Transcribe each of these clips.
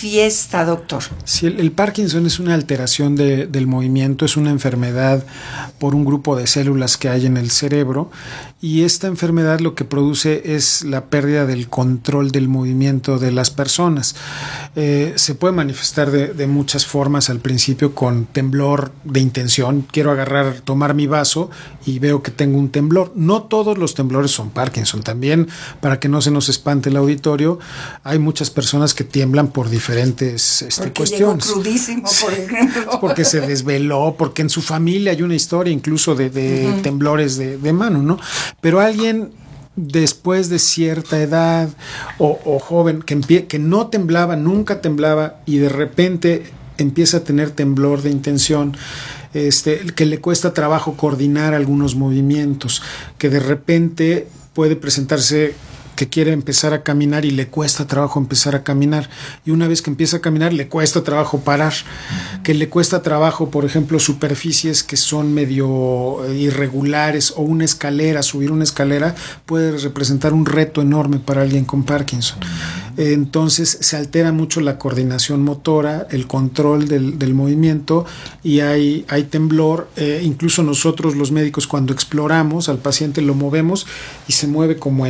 manifiesta, doctor? Sí, el Parkinson es una alteración del movimiento, es una enfermedad por un grupo de células que hay en el cerebro, y esta enfermedad lo que produce es la pérdida del control del movimiento de las personas. Se puede manifestar de muchas formas, al principio con temblor de intención. Quiero tomar mi vaso y veo que tengo un temblor. No todos los temblores son Parkinson. También, para que no se nos espante el auditorio, hay muchas personas que tiemblan por diferentes cuestiones. Llegó crudísimo, por ejemplo. Porque se desveló, porque en su familia hay una historia incluso de temblores de mano, ¿no? Pero alguien después de cierta edad o joven que no temblaba, nunca temblaba, y de repente empieza a tener temblor de intención, que le cuesta trabajo coordinar algunos movimientos, que de repente puede presentarse que quiere empezar a caminar y le cuesta trabajo empezar a caminar, y una vez que empieza a caminar le cuesta trabajo parar, que le cuesta trabajo, por ejemplo, superficies que son medio irregulares, o una escalera, subir una escalera puede representar un reto enorme para alguien con Parkinson. Entonces se altera mucho la coordinación motora, el control del movimiento, y hay temblor. Incluso nosotros los médicos, cuando exploramos al paciente, lo movemos y se mueve como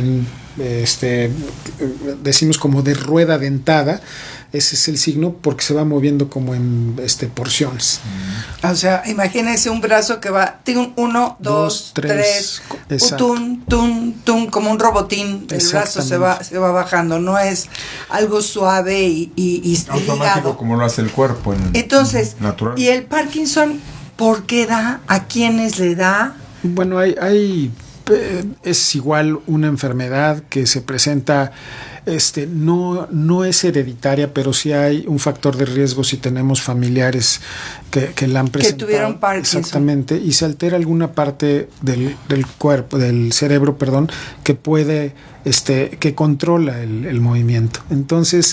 decimos como de rueda dentada. Ese es el signo, porque se va moviendo como en porciones. O sea, imagínense un brazo que va 1, 2, 3, tun, tun, tun, como un robotín. El brazo se va bajando, no es algo suave y automático ligado, como lo hace el cuerpo. Entonces, natural. ¿y el Parkinson por qué da? ¿A quiénes le da? Bueno, es igual una enfermedad que se presenta, no es hereditaria, pero sí hay un factor de riesgo si tenemos familiares que la han presentado. Que tuvieron Parkinson. Exactamente, y se altera alguna parte del cuerpo, del cerebro, perdón, que puede, que controla el movimiento. Entonces,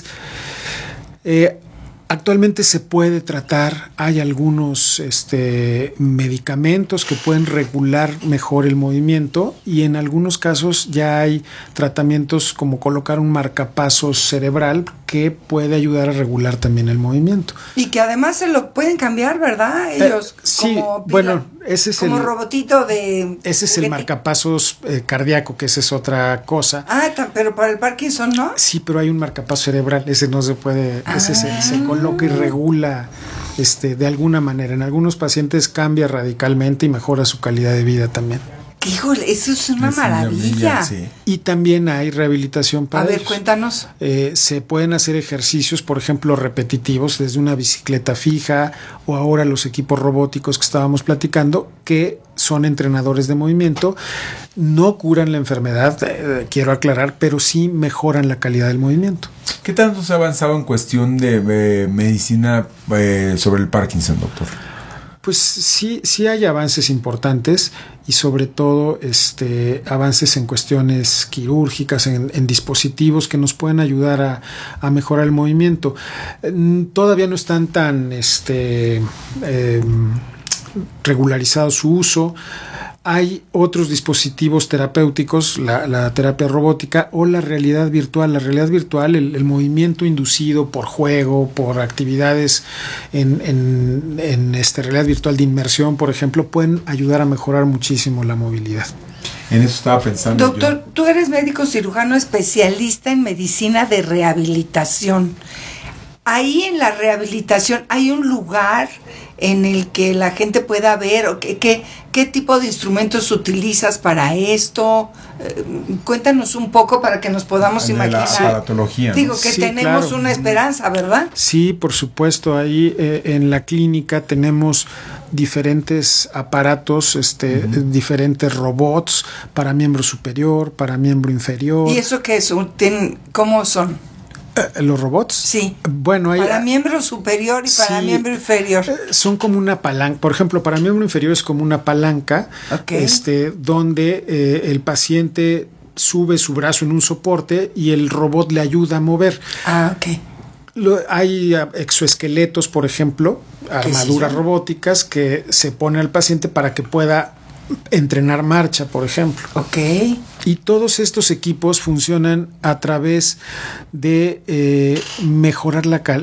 actualmente se puede tratar, hay algunos medicamentos que pueden regular mejor el movimiento, y en algunos casos ya hay tratamientos como colocar un marcapasos cerebral que puede ayudar a regular también el movimiento. Y que además se lo pueden cambiar, ¿verdad? Ellos sí, como bueno, ese es como robotito de... Ese es el marcapasos cardíaco, que esa es otra cosa. Pero para el Parkinson, ¿no? Sí, pero hay un marcapasos cerebral, ese no se puede, ese se coloca y regula de alguna manera. En algunos pacientes cambia radicalmente y mejora su calidad de vida también. Híjole, eso es una maravilla. Sí. Y también hay rehabilitación para ellos. Cuéntanos. Se pueden hacer ejercicios, por ejemplo, repetitivos, desde una bicicleta fija, o ahora los equipos robóticos que estábamos platicando, que son entrenadores de movimiento. No curan la enfermedad, quiero aclarar, pero sí mejoran la calidad del movimiento. ¿Qué tanto se ha avanzado en cuestión de medicina sobre el Parkinson, doctor? Pues sí hay avances importantes, y sobre todo avances en cuestiones quirúrgicas, en dispositivos que nos pueden ayudar a mejorar el movimiento. Todavía no están tan regularizado su uso. Hay otros dispositivos terapéuticos, la terapia robótica o la realidad virtual. La realidad virtual, el movimiento inducido por juego, por actividades en realidad virtual de inmersión, por ejemplo, pueden ayudar a mejorar muchísimo la movilidad. En eso estaba pensando. Doctor, tú eres médico cirujano especialista en medicina de rehabilitación. Ahí en la rehabilitación hay un lugar en el que la gente pueda ver qué tipo de instrumentos utilizas para esto. Cuéntanos un poco para que nos podamos imaginar. La aparatología, ¿no? Digo que Sí, tenemos claro. una esperanza, ¿verdad? Sí, por supuesto. Ahí en la clínica tenemos diferentes aparatos, diferentes robots para miembro superior, para miembro inferior. ¿Y eso qué es? ¿Cómo son? ¿Los robots? Sí. Bueno, para miembro superior y para miembro inferior. Son como una palanca. Por ejemplo, para miembro inferior es como una palanca, donde el paciente sube su brazo en un soporte y el robot le ayuda a mover. Hay exoesqueletos, por ejemplo, armaduras robóticas que se pone al paciente para que pueda entrenar marcha, por ejemplo. Y todos estos equipos funcionan a través de mejorar